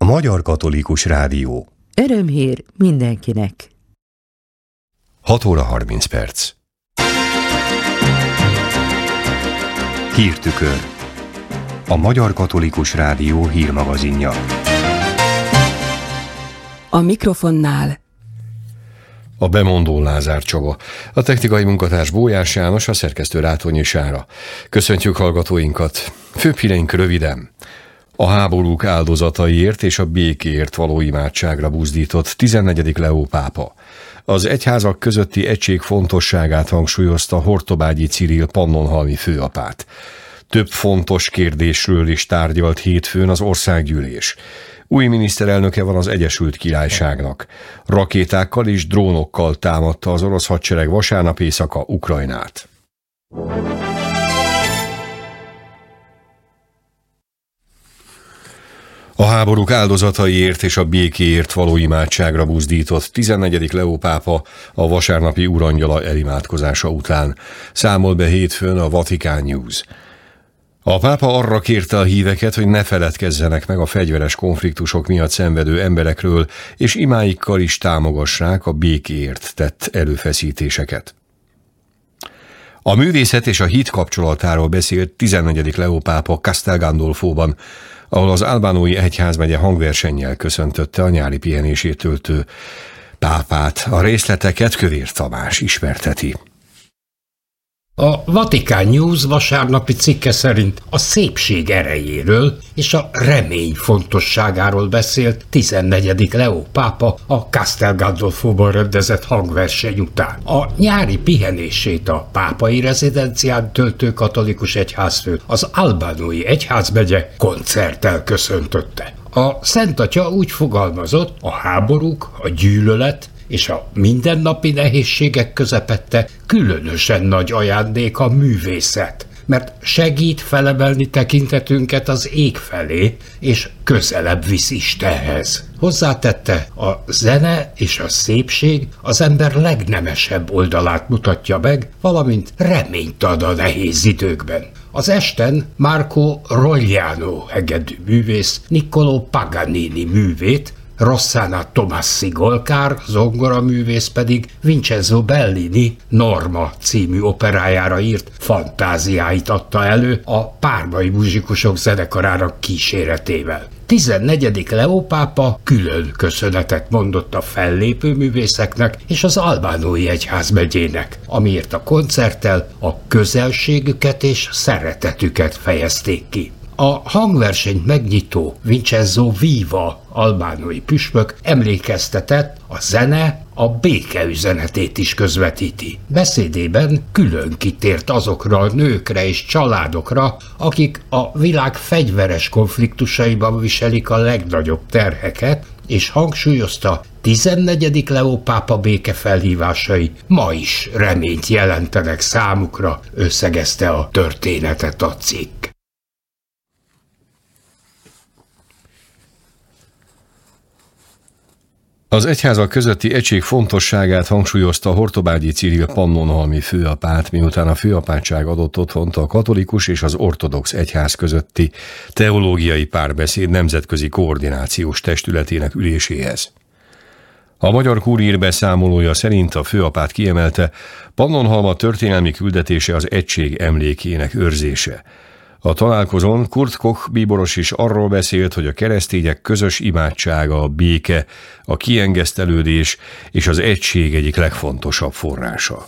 A Magyar Katolikus Rádió. Örömhír mindenkinek. 6 óra 30 perc. Hírtükör. A Magyar Katolikus Rádió hírmagazinja. A mikrofonnál a bemondó Lázár Csaba, a technikai munkatárs Bójás János, a szerkesztő Rátonyi Sára. Köszöntjük hallgatóinkat. Főbb híreink röviden. A háborúk áldozataiért és a békéért való imádságra buzdított 14. Leó pápa. Az egyházak közötti egység fontosságát hangsúlyozta Hortobágyi Cyril pannonhalmi főapát. Több fontos kérdésről is tárgyalt hétfőn az országgyűlés. Új miniszterelnöke van az Egyesült Királyságnak. Rakétákkal és drónokkal támadta az orosz hadsereg vasárnap éjszaka Ukrajnát. A háborúk áldozataiért és a békéért való imádságra buzdított 14. Leó pápa a vasárnapi Urangyala elimádkozása után. Számol be hétfőn a Vatican News. A pápa arra kérte a híveket, hogy ne feledkezzenek meg a fegyveres konfliktusok miatt szenvedő emberekről, és imáikkal is támogassák a békéért tett erőfeszítéseket. A művészet és a hit kapcsolatáról beszélt 14. Leó pápa Castel Gandolfóban, ahol az albánói egyházmegye hangversennyel köszöntötte a nyári pihenését töltő pápát. A részleteket Kövér Tamás ismerteti. A Vatican News vasárnapi cikke szerint a szépség erejéről és a remény fontosságáról beszélt 14. Leó pápa a Castel Gandolfóban rendezett hangverseny után. A nyári pihenését a pápai rezidencián töltő katolikus egyházfő az albánói egyházmegye koncerttel köszöntötte. A Szent Atya úgy fogalmazott, a háborúk, a gyűlölet és a mindennapi nehézségek közepette különösen nagy ajándék a művészet, mert segít felemelni tekintetünket az ég felé, és közelebb visz Istenhez. Hozzátette, a zene és a szépség az ember legnemesebb oldalát mutatja meg, valamint reményt ad a nehéz időkben. Az esten Marco Rogliano hegedű művész Niccolò Paganini művét, Rossana Tomassi golkár, zongoraművész pedig Vincenzo Bellini Norma című operájára írt fantáziáit adta elő a pármai muzsikusok zenekarának kíséretével. 14. Leó pápa külön köszönetet mondott a fellépő művészeknek és az albánói egyházmegyének, amiért a koncerttel a közelségüket és szeretetüket fejezték ki. A hangversenyt megnyitó Vincenzo Viva albánói püspök emlékeztetett, a zene a béke üzenetét is közvetíti. Beszédében külön kitért azokra a nőkre és családokra, akik a világ fegyveres konfliktusaiban viselik a legnagyobb terheket, és hangsúlyozta, 14. Leó pápa békefelhívásai ma is reményt jelentenek számukra, összegezte a történetet a cikk. Az egyházak közötti egység fontosságát hangsúlyozta Hortobágyi Cyril pannonhalmi főapát, miután a főapátság adott otthont a katolikus és az ortodox egyház közötti teológiai párbeszéd nemzetközi koordinációs testületének üléséhez. A Magyar Kúriér beszámolója szerint a főapát kiemelte, Pannonhalma történelmi küldetése az egység emlékének őrzése. A találkozón Kurt Koch bíboros is arról beszélt, hogy a keresztények közös imádsága a béke, a kiengesztelődés és az egység egyik legfontosabb forrása.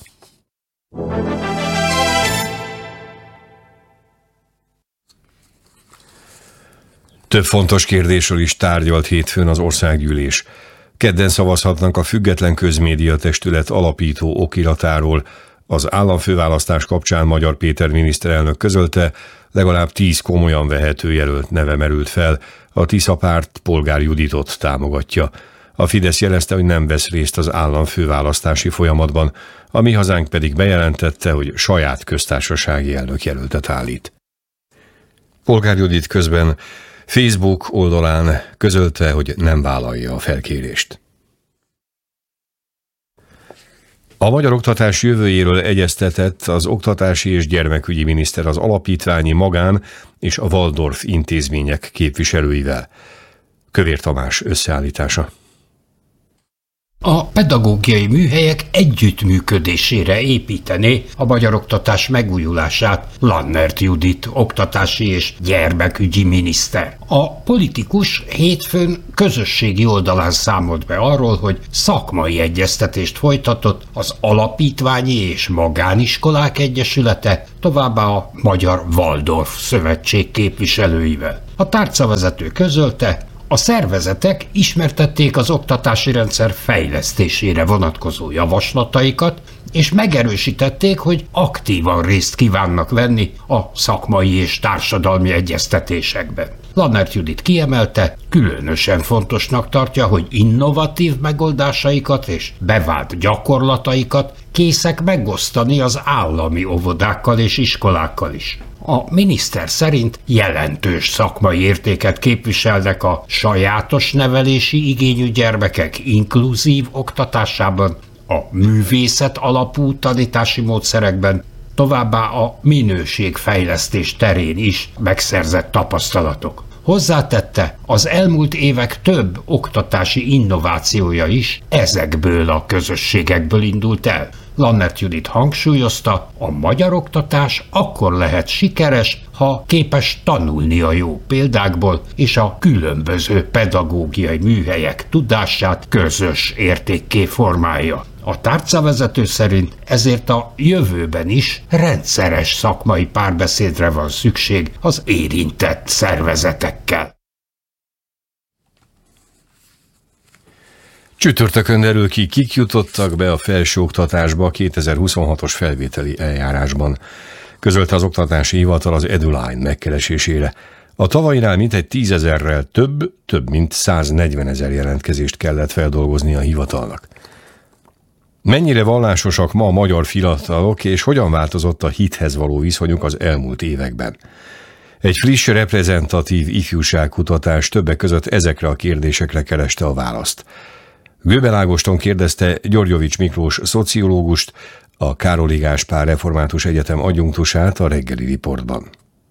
Több fontos kérdésről is tárgyalt hétfőn az országgyűlés. Kedden szavazhatnak a Független Közmédia Testület alapító okiratáról. Az államfőválasztás kapcsán Magyar Péter miniszterelnök közölte, legalább 10 komolyan vehető jelölt neve merült fel, a Tisza párt Polgár Juditot támogatja. A Fidesz jelezte, hogy nem vesz részt az államfőválasztási folyamatban, a Mi Hazánk pedig bejelentette, hogy saját köztársasági elnökjelöltet állít. Polgár Judit közben Facebook oldalán közölte, hogy nem vállalja a felkérést. A magyar oktatás jövőjéről egyeztetett az oktatási és gyermekügyi miniszter az alapítványi magán és a Waldorf intézmények képviselőivel. Kövér Tamás összeállítása. A pedagógiai műhelyek együttműködésére építené a magyar oktatás megújulását Lannert Judit oktatási és gyermekügyi miniszter. A politikus hétfőn közösségi oldalán számolt be arról, hogy szakmai egyeztetést folytatott az Alapítványi és Magániskolák Egyesülete, továbbá a Magyar Waldorf Szövetség képviselőivel. A tárcavezető közölte, a szervezetek ismertették az oktatási rendszer fejlesztésére vonatkozó javaslataikat, és megerősítették, hogy aktívan részt kívánnak venni a szakmai és társadalmi egyeztetésekben. Lannert Judit kiemelte, különösen fontosnak tartja, hogy innovatív megoldásaikat és bevált gyakorlataikat készek megosztani az állami óvodákkal és iskolákkal is. A miniszter szerint jelentős szakmai értéket képviselnek a sajátos nevelési igényű gyermekek inkluzív oktatásában, a művészet alapú tanítási módszerekben, továbbá a minőségfejlesztés terén is megszerzett tapasztalatok. Hozzátette, az elmúlt évek több oktatási innovációja is ezekből a közösségekből indult el. Lannert Judit hangsúlyozta, a magyar oktatás akkor lehet sikeres, ha képes tanulni a jó példákból, és a különböző pedagógiai műhelyek tudását közös értékké formálja. A tárcavezető szerint ezért a jövőben is rendszeres szakmai párbeszédre van szükség az érintett szervezetekkel. Csütörtökön derül ki, kik jutottak be a felsőoktatásba a 2026-os felvételi eljárásban. Közölte az Oktatási Hivatal az EduLine megkeresésére. A tavainál mintegy 10 000-rel több mint 140 000 jelentkezést kellett feldolgozni a hivatalnak. Mennyire vallásosak ma a magyar fiatalok, és hogyan változott a hithez való viszonyuk az elmúlt években? Egy friss, reprezentatív ifjúságkutatás többek között ezekre a kérdésekre kereste a választ. Göbel Ágoston kérdezte Györgyovics Miklós szociológust, a Károli Gáspár Református Egyetem adjunktusát a reggeli riportban.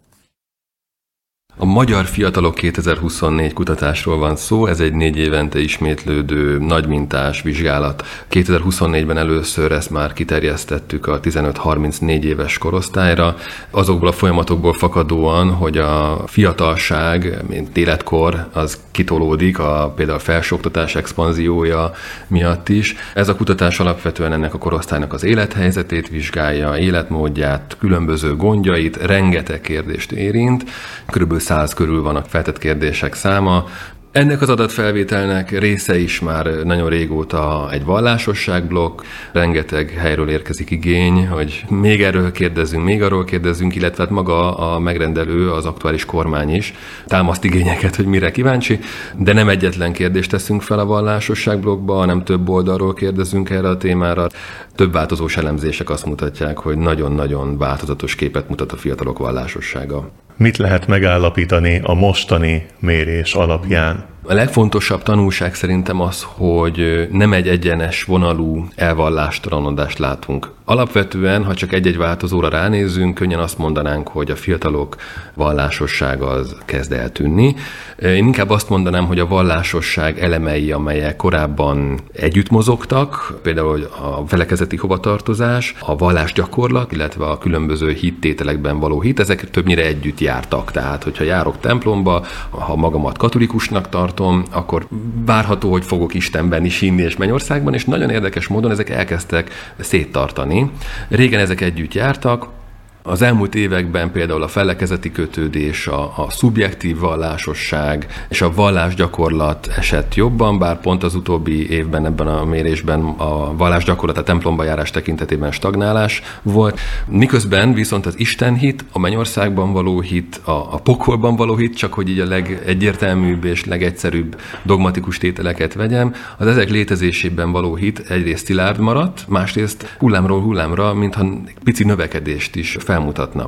A Magyar Fiatalok 2024 kutatásról van szó, ez egy 4 évente ismétlődő nagymintás vizsgálat. 2024-ben először ezt már kiterjesztettük a 15-34 éves korosztályra, azokból a folyamatokból fakadóan, hogy a fiatalság, mint életkor, az kitolódik például a felsőoktatás expanziója miatt is. Ez a kutatás alapvetően ennek a korosztálynak az élethelyzetét vizsgálja, életmódját, különböző gondjait, rengeteg kérdést érint, körülbelül 100 körül vannak feltett kérdések száma. Ennek az adatfelvételnek része is már nagyon régóta egy vallásosságblokk, rengeteg helyről érkezik igény, hogy még erről kérdezzünk, még arról kérdezzünk, illetve hát maga a megrendelő, az aktuális kormány is támaszt igényeket, hogy mire kíváncsi, de nem egyetlen kérdést teszünk fel a vallásosságblokkba, hanem több oldalról kérdezünk erre a témára. Több változós elemzések azt mutatják, hogy nagyon-nagyon változatos képet mutat a fiatalok vallásossága. Mit lehet megállapítani a mostani mérés alapján? A legfontosabb tanulság szerintem az, hogy nem egy egyenes vonalú elvallástalanodás látunk. Alapvetően, ha csak egy-egy változóra ránézzünk, könnyen azt mondanánk, hogy a fiatalok vallásossága az kezd eltűnni. Én inkább azt mondanám, hogy a vallásosság elemei, amelyek korábban együtt mozogtak, például a felekezeti hovatartozás, a vallásgyakorlat, illetve a különböző hittételekben való hit, ezek többnyire együtt jártak. Tehát, hogyha járok templomba, ha magamat katolikusnak tartom, akkor várható, hogy fogok Istenben is hinni és mennyországban, és nagyon érdekes módon ezek elkezdtek széttartani. Régen ezek együtt jártak, az elmúlt években például a felekezeti kötődés, a szubjektív vallásosság és a vallásgyakorlat esett jobban, bár pont az utóbbi évben ebben a mérésben a vallásgyakorlat, a templomba járás tekintetében stagnálás volt. Miközben viszont az istenhit, a mennyországban való hit, a pokolban való hit, csak hogy így a legegyértelműbb és legegyszerűbb dogmatikus tételeket vegyem, az ezek létezésében való hit egyrészt szilárd maradt, másrészt hullámról hullámra, mintha pici növekedést is felmutatna.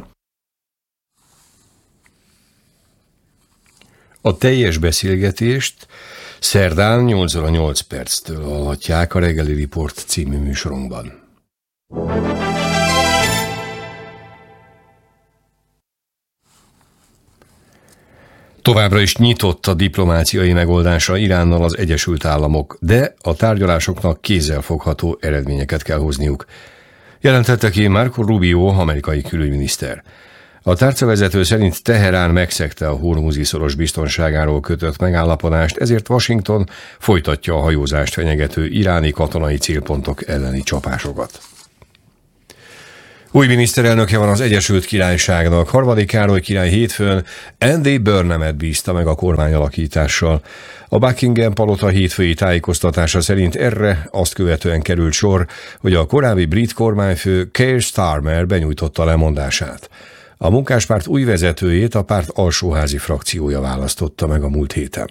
A teljes beszélgetést szerdán 8 óra 8 perctől hallhatják a Reggeli Report című műsorunkban. Továbbra is nyitott a diplomáciai megoldásra Iránnal az Egyesült Államok, de a tárgyalásoknak kézzelfogható eredményeket kell hozniuk, jelentette ki Marco Rubio, amerikai külügyminiszter. A tárcavezető szerint Teherán megszegte a Hormuzi-szoros biztonságáról kötött megállapodást, ezért Washington folytatja a hajózást fenyegető iráni katonai célpontok elleni csapásokat. Új miniszterelnöke van az Egyesült Királyságnak. Harmadik Károly király hétfőn Andy Burnhamet bízta meg a kormányalakítással. A Buckingham palota hétfői tájékoztatása szerint erre azt követően került sor, hogy a korábbi brit kormányfő Keir Starmer benyújtotta lemondását. A munkáspárt új vezetőjét a párt alsóházi frakciója választotta meg a múlt héten.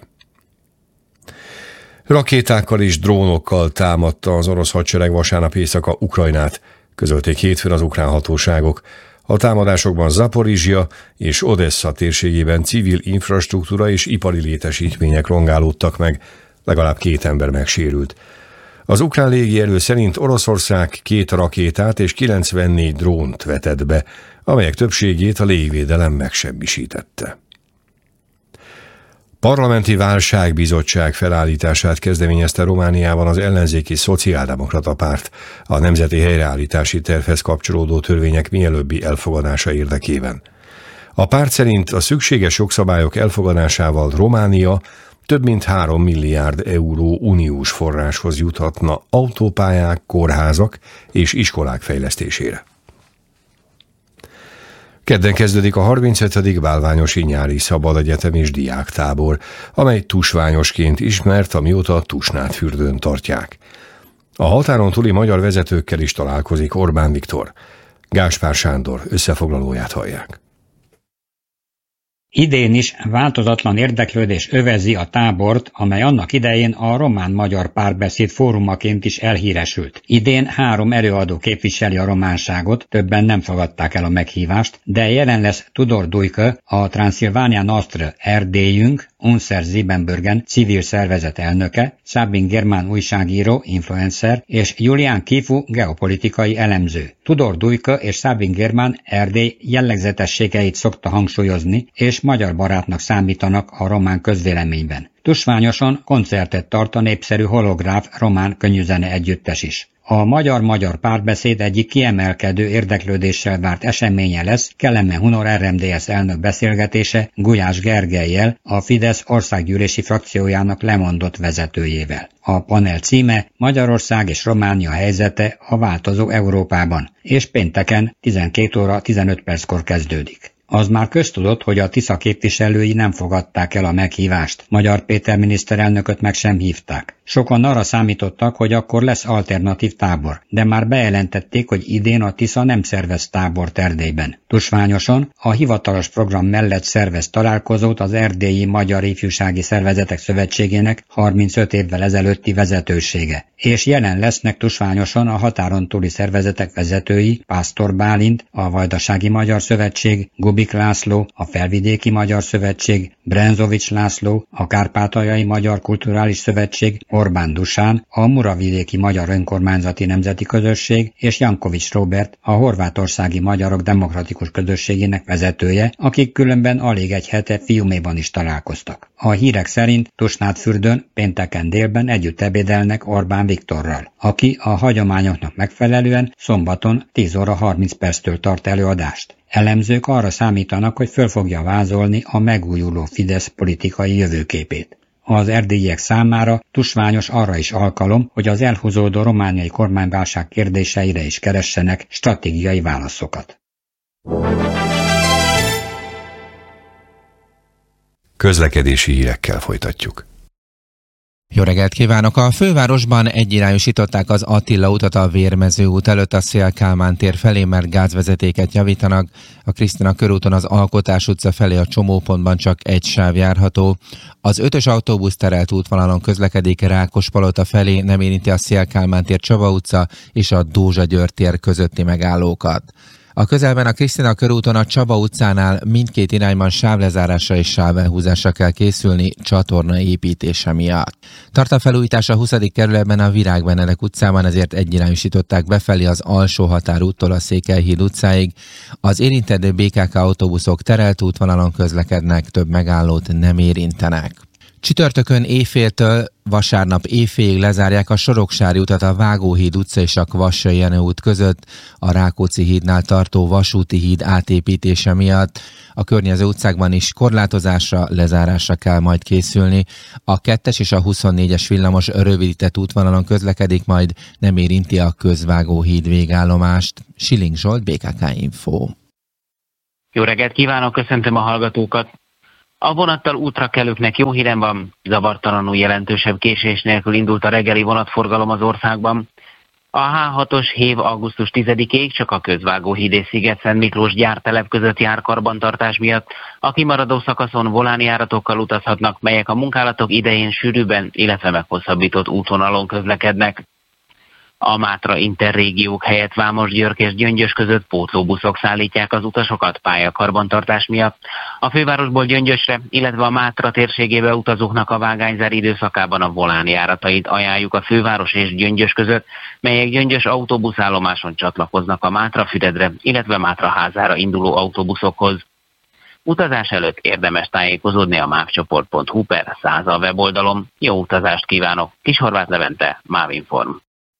Rakétákkal és drónokkal támadta az orosz hadsereg vasárnap éjszaka Ukrajnát, közölték hétfőn az ukrán hatóságok. A támadásokban Zaporizsja és Odessa térségében civil infrastruktúra és ipari létesítmények rongálódtak meg, legalább 2 ember megsérült. Az ukrán légierő szerint Oroszország 2 rakétát és 94 drónt vetett be, amelyek többségét a légvédelem megsemmisítette. Parlamenti válságbizottság felállítását kezdeményezte Romániában az ellenzéki szociáldemokrata párt a nemzeti helyreállítási tervhez kapcsolódó törvények mielőbbi elfogadása érdekében. A párt szerint a szükséges jogszabályok elfogadásával Románia több mint 3 milliárd euró uniós forráshoz juthatna autópályák, kórházak és iskolák fejlesztésére. Kedden kezdődik a 35. Bálványosi nyári szabad egyetem és diáktábor, amely tusványosként ismert, amióta Tusnádfürdőn tartják. A határon túli magyar vezetőkkel is találkozik Orbán Viktor. Gáspár Sándor összefoglalóját hallják. Idén is változatlan érdeklődés övezi a tábort, amely annak idején a román-magyar párbeszéd fórumaként is elhíresült. Idén 3 előadó képviseli a románságot, többen nem fogadták el a meghívást, de jelen lesz Tudor Dujke, a Transylvania Nostra Erdélyünk, Unser Siebenbürgen civil szervezet elnöke, Sabin Germán újságíró, influencer és Julián Kifu geopolitikai elemző. Tudor Dujke és Sabin Germán Erdély jellegzetességeit szokta hangsúlyozni, és magyar barátnak számítanak a román közvéleményben. Tusványoson koncertet tart a népszerű Holográf román könnyűzene együttes is. A magyar-magyar párbeszéd egyik kiemelkedő érdeklődéssel várt eseménye lesz Kelemen Hunor RMDSZ elnök beszélgetése Gulyás Gergellyel, a Fidesz országgyűlési frakciójának lemondott vezetőjével. A panel címe Magyarország és Románia helyzete a változó Európában, és pénteken 12 óra 15 perckor kezdődik. Az már köztudott, hogy a Tisza képviselői nem fogadták el a meghívást. Magyar Péter miniszterelnököt meg sem hívták. Sokan arra számítottak, hogy akkor lesz alternatív tábor, de már bejelentették, hogy idén a Tisza nem szervez tábort Erdélyben. Tusványoson a hivatalos program mellett szervez találkozót az Erdélyi Magyar Ifjúsági Szervezetek Szövetségének 35 évvel ezelőtti vezetősége. És jelen lesznek Tusványoson a határon túli szervezetek vezetői, Pásztor Bálint, a Vajdasági Magyar Szövetség, Gubik László, a Felvidéki Magyar Szövetség, Brenzovics László, a Kárpátaljai Magyar Kulturális Szövetség, Orbán Dusán, a Muravidéki Magyar Önkormányzati Nemzeti Közösség és Jankovics Róbert, a Horvátországi Magyarok Demokratikus Közösségének vezetője, akik különben alig egy hete Fiuméban is találkoztak. A hírek szerint Tusnádfürdőn pénteken délben együtt ebédelnek Orbán Viktorral, aki a hagyományoknak megfelelően szombaton 10 óra 30 perctől tart előadást. Elemzők arra számítanak, hogy föl fogja vázolni a megújuló Fidesz politikai jövőképét. Az erdélyiek számára Tusványos arra is alkalom, hogy az elhúzódó romániai kormányválság kérdéseire is keressenek stratégiai válaszokat. Közlekedési hírekkel folytatjuk. Jó reggelt kívánok! A fővárosban egyirányosították az Attila utat a Vérmező út előtt a Széll-Kálmán tér felé, mert gázvezetéket javítanak. A Krisztina körúton az Alkotás utca felé a csomópontban csak egy sáv járható. Az 5-ös autóbusz terelt útvonalon közlekedik Rákospalota felé, nem érinti a Széll-Kálmán tér Csaba utca és a Dózsa György tér közötti megállókat. A közelben a Krisztina körúton a Csaba utcánál mindkét irányban sávlezárásra és sávelhúzásra kell készülni csatorna építése miatt. Tart a felújítás a 20. kerületben a Virág-Benedek utcában, ezért egyirányosították befelé az alsó határúttól a Székelyhíd utcáig. Az érintett BKK autóbuszok terelt útvonalon közlekednek, több megállót nem érintenek. Csütörtökön éjféltől vasárnap éjfélig lezárják a Soroksári utat a Vágóhíd utca és a Kvassai Jenő út között a Rákóczi hídnál tartó vasúti híd átépítése miatt. A környező utcákban is korlátozásra, lezárásra kell majd készülni. A 2-es és a 24-es villamos rövidített útvonalon közlekedik, majd nem érinti a Közvágóhíd végállomást. Siling Zsolt, BKK Info. Jó reggelt kívánok, köszöntöm a hallgatókat! A vonattal útra kelőknek jó hírem van, zavartalanul jelentősebb késés nélkül indult a reggeli vonatforgalom az országban. A H6-os hév augusztus 10-ig csak a Közvágóhíd és Sziget-Szent Miklós gyártelep között jár karbantartás miatt. A kimaradó szakaszon volánjáratokkal utazhatnak, melyek a munkálatok idején sűrűbben, illetve meghosszabbított útvonalon közlekednek. A Mátra interrégiók helyett Vámosgyörgy és Gyöngyös között pótlóbuszok szállítják az utasokat pályakarbantartás miatt. A fővárosból Gyöngyösre, illetve a Mátra térségébe utazóknak a vágányzár időszakában a volánjáratait ajánljuk a főváros és Gyöngyös között, melyek Gyöngyös autóbuszállomáson csatlakoznak a Mátrafüredre, illetve Mátraházára induló autóbuszokhoz. Utazás előtt érdemes tájékozódni a mávcsoport.hu/100 weboldalon. Jó utazást kívánok! Kishorváth Levente, Mávinform.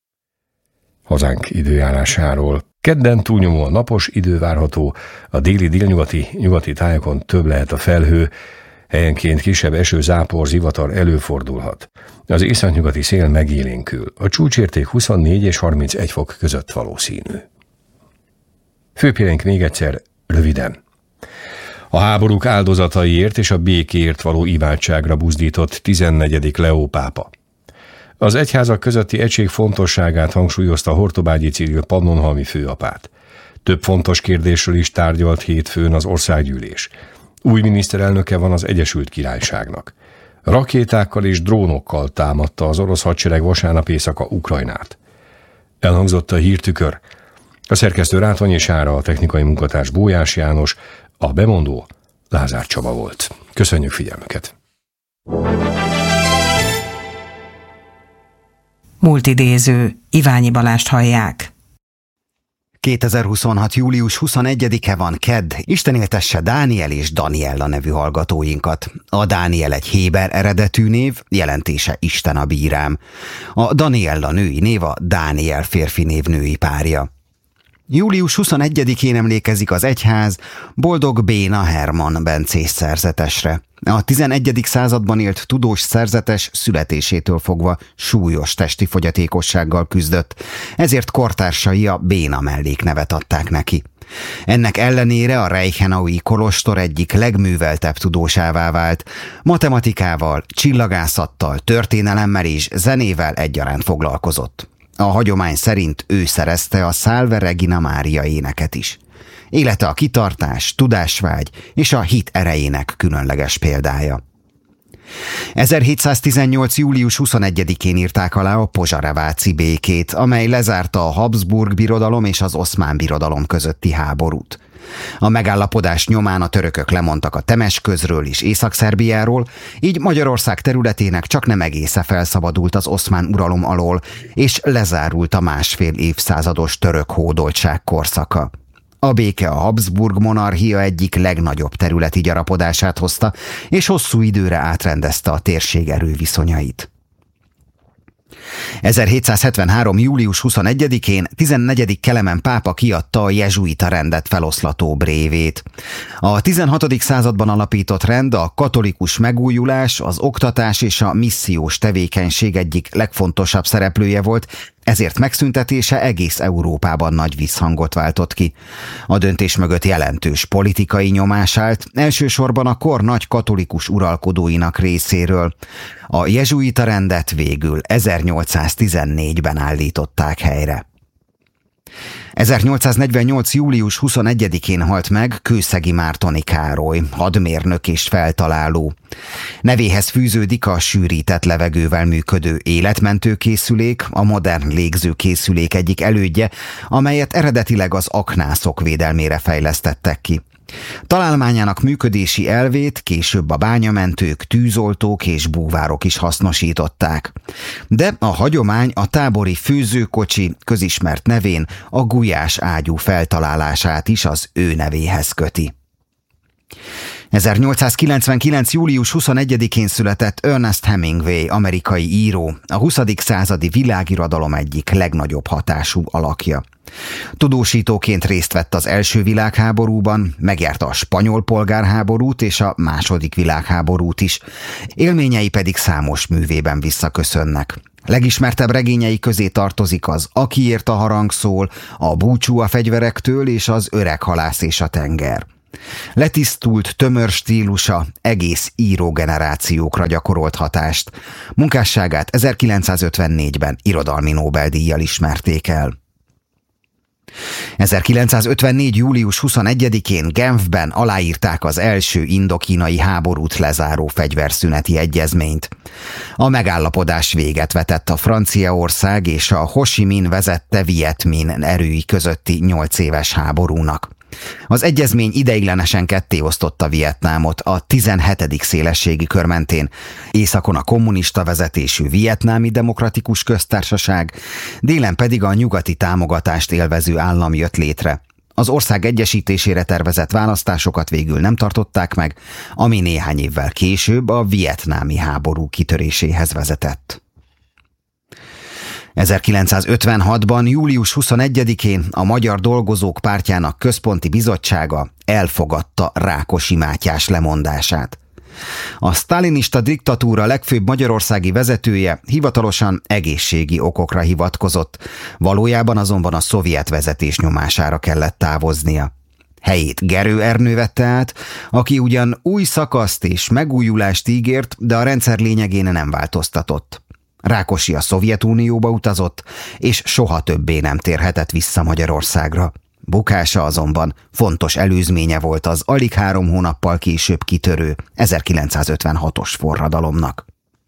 Hazánk időjárásáról. Kedden túlnyomóan napos idő várható, a déli-délnyugati tájakon több lehet a felhő, helyenként kisebb eső, zápor, zivatar előfordulhat. Az északnyugati szél megélénkül, a csúcsérték 24 és 31 fok között valószínű. Főpélénk még egyszer, röviden. A háborúk áldozataiért és a békéért való imádságra buzdított 14. Leó pápa. Az egyházak közötti egység fontosságát hangsúlyozta Hortobágyi Cyril pannonhalmi főapát. Több fontos kérdésről is tárgyalt hétfőn az országgyűlés. Új miniszterelnöke van az Egyesült Királyságnak. Rakétákkal és drónokkal támadta az orosz hadsereg vasárnap éjszaka Ukrajnát. Elhangzott a hírtükör. A szerkesztő Rátonyi Sára, a technikai munkatárs Bójás János, a bemondó Lázár Csaba volt. Köszönjük figyelmüket! Múltidéző, Iványi Balást hallják. 2026. július 21-e van, kedd. Isten éltesse Dániel és Daniella nevű hallgatóinkat. A Dániel egy héber eredetű név, jelentése Isten a bírám. A Daniella női név a Dániel férfi név női párja. Július 21-én emlékezik az egyház Boldog Béna Herman bencés szerzetesre. A 11. században élt tudós szerzetes születésétől fogva súlyos testi fogyatékossággal küzdött, ezért kortársai a Béna melléknevet adták neki. Ennek ellenére a reichenau-i kolostor egyik legműveltebb tudósává vált, matematikával, csillagászattal, történelemmel és zenével egyaránt foglalkozott. A hagyomány szerint ő szerezte a Salve Regina Mária éneket is. Élete a kitartás, tudásvágy és a hit erejének különleges példája. 1718. július 21-én írták alá a pozsareváci békét, amely lezárta a Habsburg birodalom és az Oszmán birodalom közötti háborút. A megállapodás nyomán a törökök lemondtak a Temesközről és Észak-Szerbiáról, így Magyarország területének csaknem egésze felszabadult az oszmán uralom alól, és lezárult a másfél évszázados török hódoltság korszaka. A béke a Habsburg monarchia egyik legnagyobb területi gyarapodását hozta, és hosszú időre átrendezte a térség erőviszonyait. 1773. július 21-én 14. Kelemen pápa kiadta a jezsuita rendet feloszlató brévét. A 16. században alapított rend a katolikus megújulás, az oktatás és a missziós tevékenység egyik legfontosabb szereplője volt, ezért megszüntetése egész Európában nagy visszhangot váltott ki. A döntés mögött jelentős politikai nyomás állt, elsősorban a kor nagy katolikus uralkodóinak részéről. A jezsuita rendet végül 1814-ben állították helyre. 1848. július 21-én halt meg Kőszegi Mártoni Károly, hadmérnök és feltaláló. Nevéhez fűződik a sűrített levegővel működő életmentő készülék, a modern légzőkészülék egyik elődje, amelyet eredetileg az aknászok védelmére fejlesztettek ki. Találmányának működési elvét később a bányamentők, tűzoltók és búvárok is hasznosították. De a hagyomány a tábori főzőkocsi közismert nevén a gulyás ágyú feltalálását is az ő nevéhez köti. 1899. július 21-én született Ernest Hemingway, amerikai író, a 20. századi világirodalom egyik legnagyobb hatású alakja. Tudósítóként részt vett az első világháborúban, megjárta a spanyol polgárháborút és a második világháborút is, élményei pedig számos művében visszaköszönnek. Legismertebb regényei közé tartozik az Akiért a harang szól, a Búcsú a fegyverektől és az Öreg halász és a tenger. Letisztult, tömör stílusa egész írógenerációkra gyakorolt hatást. Munkásságát 1954-ben irodalmi Nobel-díjjal ismerték el. 1954. július 21-én Genfben aláírták az első indokínai háborút lezáró fegyverszüneti egyezményt. A megállapodás véget vetett a Franciaország és a Ho Chi Minh vezette Viet Minh erői közötti 8 éves háborúnak. Az egyezmény ideiglenesen kettéosztotta Vietnámot a 17. szélességi kör mentén. Északon a kommunista vezetésű Vietnámi Demokratikus Köztársaság, délen pedig a nyugati támogatást élvező állam jött létre. Az ország egyesítésére tervezett választásokat végül nem tartották meg, ami néhány évvel később a vietnámi háború kitöréséhez vezetett. 1956-ban. július 21-én a Magyar Dolgozók Pártjának központi bizottsága elfogadta Rákosi Mátyás lemondását. A sztálinista diktatúra legfőbb magyarországi vezetője hivatalosan egészségi okokra hivatkozott, valójában azonban a szovjet vezetés nyomására kellett távoznia. Helyét Gerő Ernő vette át, aki ugyan új szakaszt és megújulást ígért, de a rendszer lényegén nem változtatott. Rákosi a Szovjetunióba utazott, és soha többé nem térhetett vissza Magyarországra. Bukása azonban fontos előzménye volt az alig 3 hónappal később kitörő 1956-os forradalomnak.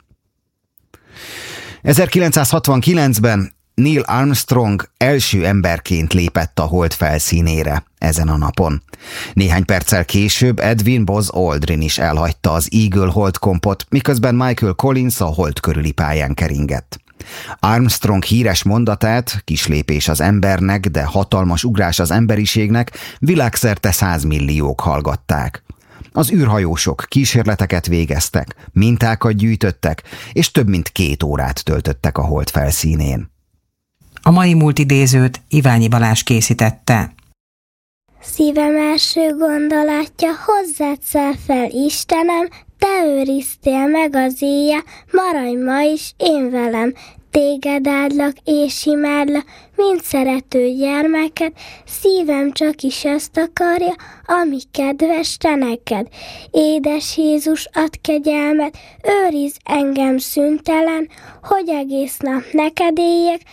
1969-ben Neil Armstrong első emberként lépett a hold felszínére ezen a napon. Néhány perccel később Edwin Buzz Aldrin is elhagyta az Eagle holdkompot, miközben Michael Collins a hold körüli pályán keringett. Armstrong híres mondatát, kis lépés az embernek, de hatalmas ugrás az emberiségnek, világszerte 100 milliók hallgatták. Az űrhajósok kísérleteket végeztek, mintákat gyűjtöttek, és több mint 2 órát töltöttek a hold felszínén. A mai múlt idézőt Iványi Balázs készítette. Szívem első gondolatja, hozzád száll fel, Istenem, te őriztél meg az éjjel, maradj ma is én velem. Téged áldlak és imádlak, mint szerető gyermeked, szívem csak is azt akarja, ami kedves te neked. Édes Jézus, add kegyelmet, őrizd engem szüntelen, hogy egész nap neked éljek,